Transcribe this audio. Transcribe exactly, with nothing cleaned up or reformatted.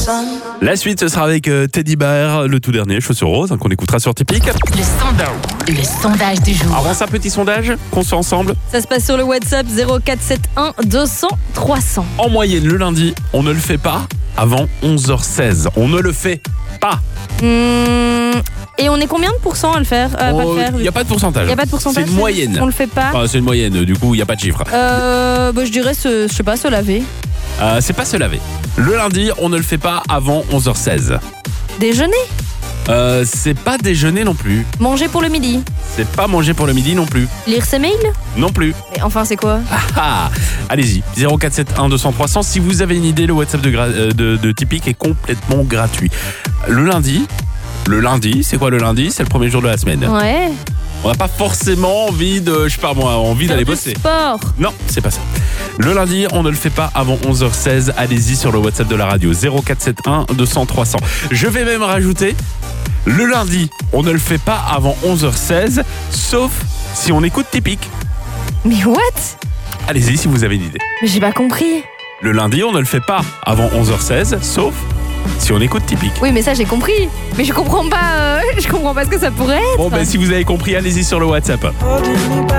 La suite, ce sera avec euh, Teddy Bear, le tout dernier, Chaussures Roses, hein, qu'on écoutera sur Tipeee. Le sondage, le sondage du jour. Avant ça, petit sondage qu'on se fait ensemble. Ça se passe sur le WhatsApp zéro quatre sept un deux cents trois cents. En moyenne, le lundi, on ne le fait pas avant onze heures seize. On ne le fait pas. Mmh, et on est combien de pourcents à le faire euh, pas le faire Il n'y a pas de pourcentage. Il n'y a pas de pourcentage. C'est une moyenne. On le fait pas. Enfin, c'est une moyenne, du coup, il n'y a pas de chiffre. Euh, bah, je dirais, se, je sais pas, se laver. Euh, c'est pas se laver. Le lundi, on ne le fait pas avant onze heures seize. Déjeuner. Euh, c'est pas déjeuner non plus. Manger pour le midi. C'est pas manger pour le midi non plus. Lire ses mails. Non plus. Mais enfin, c'est quoi? Ah, ah. Allez-y, zéro quatre sept un deux cents trois cents. Si vous avez une idée, le WhatsApp de, gra- euh, de, de Tipeee est complètement gratuit. Le lundi, le lundi, c'est quoi le lundi? C'est le premier jour de la semaine. Ouais. On n'a pas forcément envie de, je sais pas moi, envie Faire d'aller du bosser. sport. Non, c'est pas ça. Le lundi, on ne le fait pas avant onze heures seize. Allez-y sur le WhatsApp de la radio zéro quatre sept un deux cents trois cents. Je vais même rajouter, le lundi, on ne le fait pas avant onze heures seize, sauf si on écoute Tipeee. Mais what? Allez-y si vous avez une idée. Mais j'ai pas compris. Le lundi, on ne le fait pas avant onze heures seize, sauf si on écoute Tipeee. Oui, mais ça j'ai compris. Mais je comprends pas. euh, je comprends pas ce que ça pourrait être. Bon, ben si vous avez compris, allez-y sur le WhatsApp.